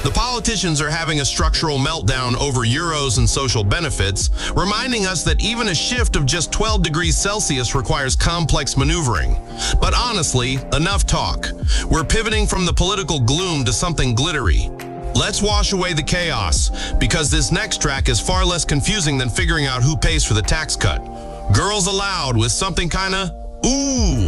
The politicians are having a structural meltdown over euros and social benefits, reminding us that even a shift of just 12 degrees Celsius requires complex maneuvering. But honestly, enough talk. We're pivoting from the political gloom to something glittery. Let's wash away the chaos, because this next track is far less confusing than figuring out who pays for the tax cut. Girls Aloud with something kinda ooh.